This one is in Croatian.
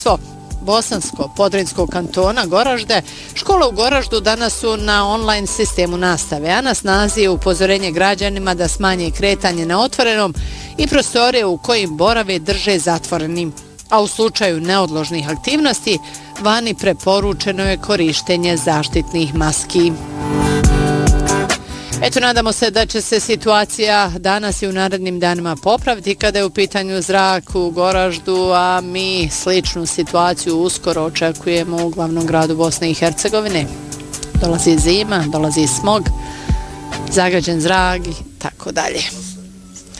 Bosansko-Podrinjskog kantona Goražde, škola u Goraždu danas su na online sistemu nastave, a na snazi je upozorenje građanima da smanje kretanje na otvorenom i prostorije u kojim borave drže zatvorenim, a u slučaju neodložnih aktivnosti vani preporučeno je korištenje zaštitnih maski. Eto, nadamo se da će se situacija danas i u narednim danima popraviti kada je u pitanju zrak u Goraždu, a mi sličnu situaciju uskoro očekujemo u glavnom gradu Bosne i Hercegovine. Dolazi zima, dolazi smog, zagađen zrak i tako dalje.